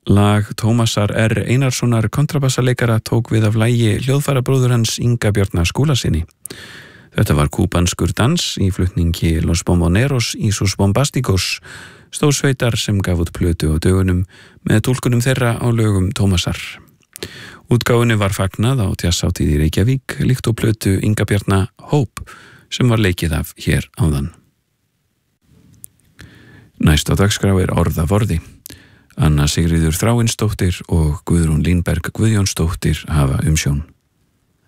Lag Tómasar R. Einarssonar kontrabassaleikara tók við af lagi hljóðfærabróður hans Inga Bjarna Skúlasyni. Þetta var kúbanskur dans í flutningi Los Bomboneros y sus Bombásticos, stórsveitar sem gaf út plötu á dögunum með túlkunum þeirra á lögum Tómasar. Útgáfunni var fagnað á Jazzhátíð í Reykjavík, líkt og plötu Inga Bjarna Hope sem var leikið af hér áðan. Næst á dagskrá Orð af orði. Anna Sigríður Þráinsdóttir og Guðrún Línberg Guðjónsdóttir hafa umsjón.